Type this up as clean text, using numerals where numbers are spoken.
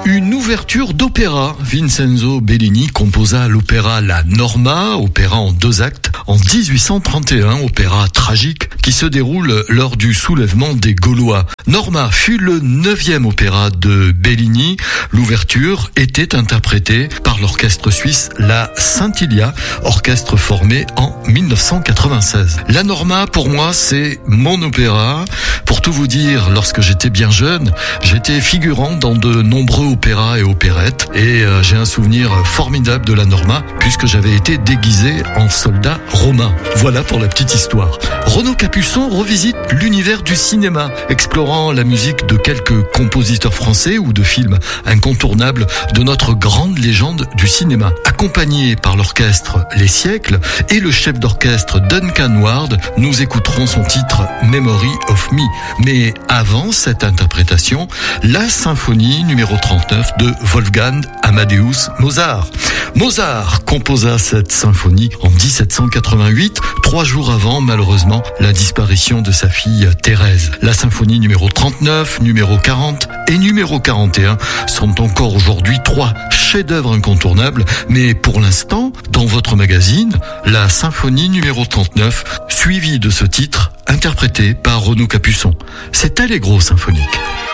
Une ouverture d'opéra. Vincenzo Bellini composa l'opéra La Norma, opéra en 2 actes, en 1831, opéra tragique qui se déroule lors du soulèvement des Gaulois. Norma fut le 9e opéra de Bellini. L'ouverture était interprétée par l'orchestre suisse La Scintilla, orchestre formé en 1996. La Norma, pour moi, c'est mon opéra. Pour tout vous dire, lorsque j'étais bien jeune, j'étais figurant dans de nombreux opéras et opérettes et j'ai un souvenir formidable de la Norma puisque j'avais été déguisé en soldat romain. Voilà pour la petite histoire. Renaud Capuçon revisite l'univers du cinéma, explorant la musique de quelques compositeurs français ou de films incontournables de notre grande légende du cinéma. Accompagné par l'orchestre Les Siècles et le chef d'orchestre Duncan Ward, nous écouterons son titre Memory of Me. Mais avant cette interprétation, la symphonie numéro 39 de Wolfgang Amadeus Mozart. Mozart composa cette symphonie en 1788, 3 jours avant, malheureusement, la disparition de sa fille Thérèse. La symphonie numéro 39, numéro 40 et numéro 41 sont encore aujourd'hui 3 chefs-d'œuvre incontournables, mais pour l'instant, dans votre magazine, la symphonie numéro 39, suivie de ce titre, interprété par Renaud Capuçon. C'est Allegro symphonique.